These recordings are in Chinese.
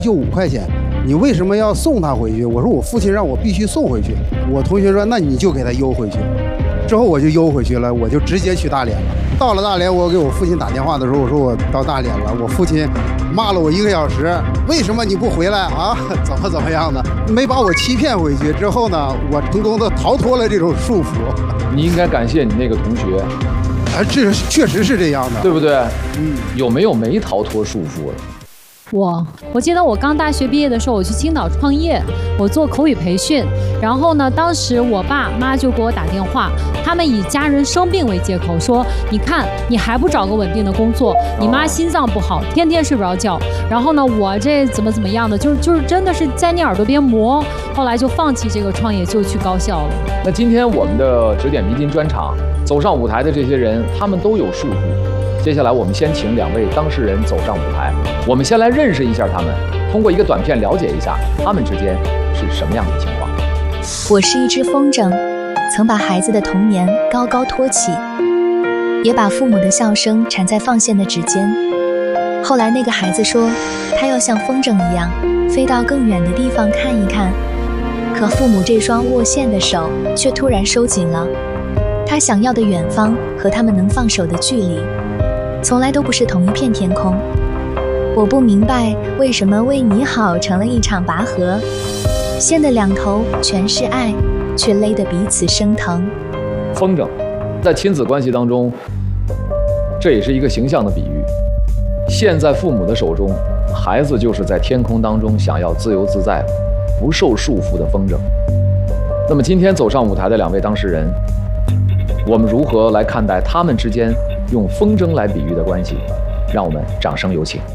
就5块钱，你为什么要送他回去？我说我父亲让我必须送回去。我同学说那你就给他邮回去。之后我就邮回去了，我就直接去大连了。到了大连，我给我父亲打电话的时候，我说我到大连了。我父亲骂了我1个小时，为什么你不回来啊？怎么样的？没把我欺骗回去。之后呢，我成功的逃脱了这种束缚。 你应该感谢你那个同学。 这确实是这样的， 对不对？有没有没逃脱束缚的？ 我记得我刚大学毕业的时候，我去青岛创业，我做口语培训。然后呢，当时我爸妈就给我打电话，他们以家人生病为借口说：“你看，你还不找个稳定的工作，你妈心脏不好，天天睡不着觉。然后呢，我这怎么样的，就是真的是在你耳朵边磨。后来就放弃这个创业，就去高校了。” 那今天我们的指点迷津专场走上舞台的这些人，他们都有束缚。接下来我们先请2位当事人走上舞台，我们先来认识一下他们，通过一个短片了解一下他们之间是什么样的情况。 我是一只风筝，曾把孩子的童年高高托起，也把父母的笑声缠在放线的指尖。后来那个孩子说，他要像风筝一样飞到更远的地方看一看，可父母这双握线的手却突然收紧了。他想要的远方和他们能放手的距离从来都不是同一片天空。我不明白为什么为你好成了一场拔河，线的2头全是爱，却勒得彼此生疼。 风筝在亲子关系当中，这也是一个形象的比喻。线在父母的手中，孩子就是在天空当中想要自由自在不受束缚的风筝。那么今天走上舞台的2位当事人，我们如何来看待他们之间用风筝来比喻的关系？让我们掌声有请。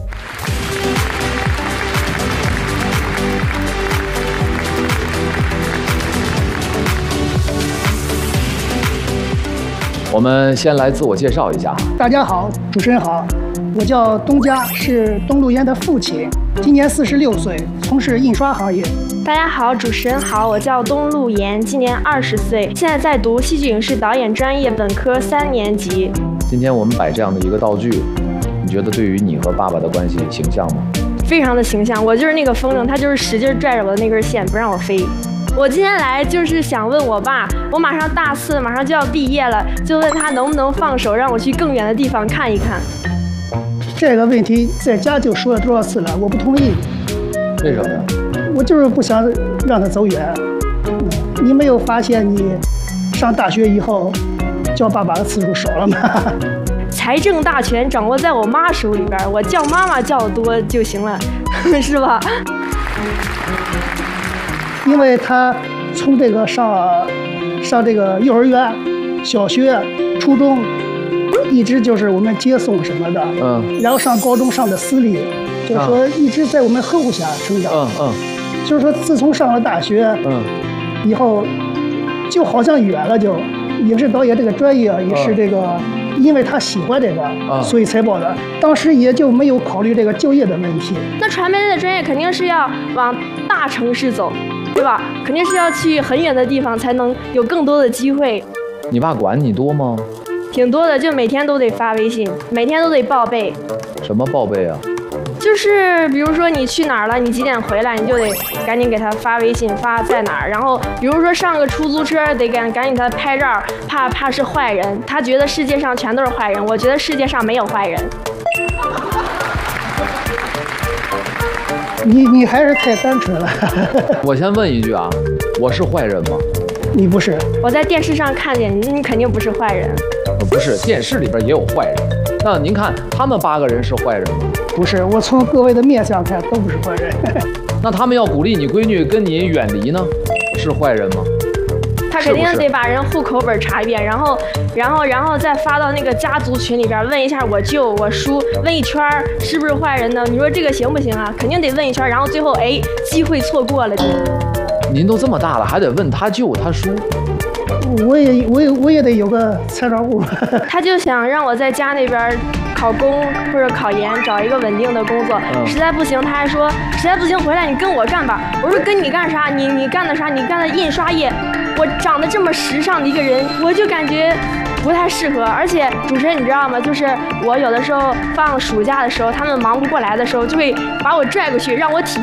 我们先来自我介绍一下。 大家好，主持人好，我叫东家，是东路岩的父亲，今年46岁，从事印刷行业。 大家好，主持人好，我叫东路岩，今年20岁，现在在读戏剧影视导演专业本科3年级。 今天我们摆这样的一个道具，你觉得对于你和爸爸的关系形象吗？ 非常的形象，我就是那个风筝，他就是使劲拽着我的那根线，不让我飞。我今天来就是想问我爸，我马上大4，马上就要毕业了，就问他能不能放手，让我去更远的地方看一看。 这个问题在家就说了多少次了，我不同意。 为什么呀？ 我就是不想让他走远。你没有发现你上大学以后叫爸爸的次数少了吗？ 财政大权掌握在我妈手里边，我叫妈妈叫得多就行了，是吧？ 因为他从这个上这个幼儿园、小学、初中，一直就是我们接送什么的，然后上高中上的私立，就是说一直在我们呵护下成长，就是说自从上了大学，以后就好像远了，就影视导演这个专业也是这个，因为他喜欢这个，所以才报的。当时也就没有考虑这个就业的问题。 那传媒类的专业肯定是要往大城市走，对吧？肯定是要去很远的地方才能有更多的机会。 你爸管你多吗？ 挺多的，就每天都得发微信，每天都得报备。什么报备啊？就是比如说你去哪儿了，你几点回来，你就得赶紧给他发微信，发在哪儿。然后比如说上个出租车，得赶紧给他拍照，怕是坏人。他觉得世界上全都是坏人，我觉得世界上没有坏人。 你还是太单纯了。 我先问一句啊，我是坏人吗？ 你不是。 我在电视上看见你，你肯定不是坏人。 不是，电视里边也有坏人。那您看他们8个人是坏人吗？ 不是，我从各位的面相看都不是坏人。 那他们要鼓励你闺女跟你远离呢，是坏人吗？ 他肯定得把人户口本查一遍，然后再发到那个家族群里边，问一下我舅我叔，问一圈是不是坏人呢？你说这个行不行啊？肯定得问一圈，然后最后机会错过了就。 您都这么大了，还得问他舅他叔？ 我也得有个参照物。 他就想让我在家那边考公或者考研，找一个稳定的工作。实在不行，他还说实在不行回来你跟我干吧。我说跟你干啥？你干的啥？你干的印刷业。我长得这么时尚的一个人，我就感觉不太适合。而且主持人你知道吗？就是我有的时候放暑假的时候，他们忙不过来的时候，就会把我拽过去，让我体